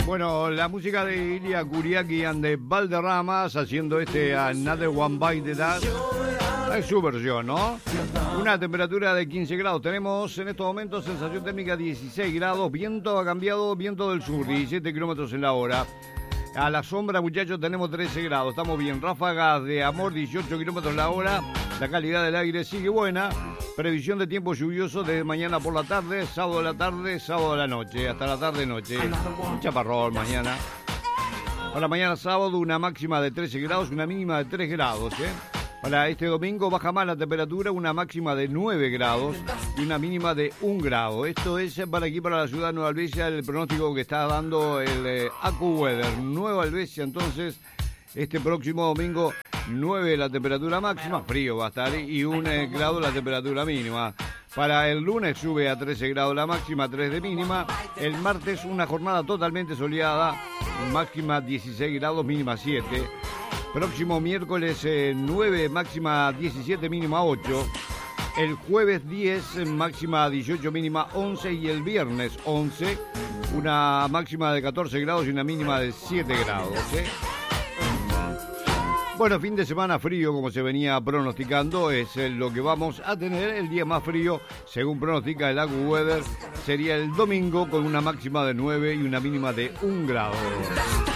Bueno, la música de Ilia Kuriaki and the Valderramas haciendo Another One Bite the Dust. Es su versión, ¿no? Una temperatura de 15 grados. Tenemos en estos momentos sensación térmica 16 grados. Viento ha cambiado, viento del sur, 17 kilómetros en la hora. A la sombra, muchachos, tenemos 13 grados. Estamos bien. Ráfagas de amor, 18 kilómetros la hora. La calidad del aire sigue buena. Previsión de tiempo lluvioso desde mañana por la tarde, sábado de la tarde, sábado de la noche, hasta la tarde-noche. Un chaparrón mañana. Para mañana sábado, una máxima de 13 grados, una mínima de 3 grados, Para este domingo baja más la temperatura, una máxima de 9 grados y una mínima de 1 grado. Esto es para aquí, para la ciudad de Nueva Albesia, el pronóstico que está dando el AccuWeather. Nueva Albesia, entonces, este próximo domingo, 9 la temperatura máxima, frío va a estar, y 1 grado la temperatura mínima. Para el lunes sube a 13 grados la máxima, 3 de mínima. El martes una jornada totalmente soleada, máxima 16 grados, mínima 7. Próximo miércoles 9, máxima 17, mínima 8. El jueves 10, máxima 18, mínima 11. Y el viernes 11, una máxima de 14 grados y una mínima de 7 grados. Bueno, fin de semana frío, como se venía pronosticando, es lo que vamos a tener. El día más frío, según pronostica el AccuWeather, sería el domingo con una máxima de 9 y una mínima de 1 grado.